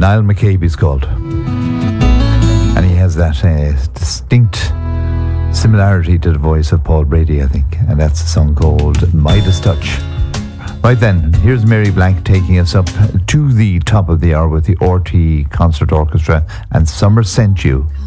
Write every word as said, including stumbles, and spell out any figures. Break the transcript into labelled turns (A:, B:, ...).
A: Niall McCabe he's called. And he has that uh, distinct similarity to the voice of Paul Brady, I think. And that's a song called Midas Touch. Right then, here's Mary Blank taking us up to the top of the hour with the R T Concert Orchestra and Summer Sent You.